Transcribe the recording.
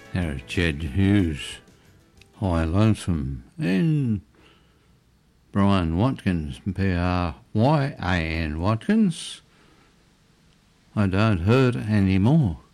There's Jed Hughes, High Lonesome, and Brian Watkins, Bryan Watkins, I Don't Hurt Anymore.